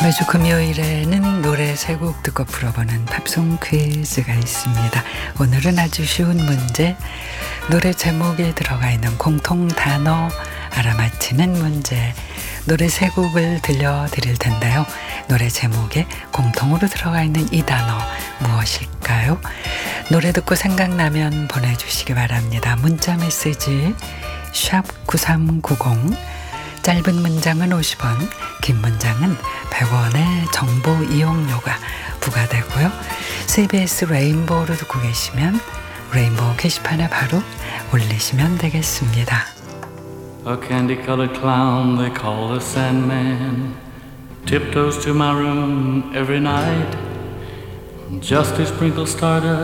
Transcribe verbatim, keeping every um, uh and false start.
매주 금요일에는 노래 세 곡 듣고 풀어보는 팝송 퀴즈가 있습니다. 오늘은 아주 쉬운 문제, 노래 제목에 들어가 있는 공통 단어 알아맞히는 문제. 노래 세 곡을 들려드릴 텐데요. 노래 제목에 공통으로 들어가 있는 이 단어 무엇일까요? 노래 듣고 생각나면 보내주시기 바랍니다. 문자 메시지 샵 구삼구공, 짧은 문장은 오십 원, 긴 문장은 백 원의 정보 이용료가 부과되고요. 씨비에스 레인보우로 듣고 계시면 레인보우 게시판에 바로 올리시면 되겠습니다. A candy-colored clown they call the Sandman tiptoes to my room every night just to sprinkle stardust